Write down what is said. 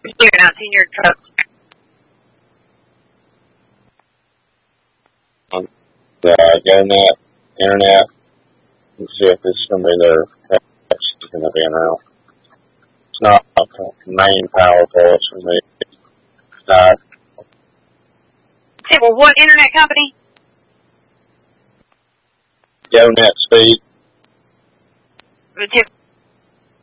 Clearing out senior truck. GoNet, internet. Let's see if it's going to be their text going to be around. It's not a main power pole, it's going to be side. Okay, well, what internet company? GoNet Speed.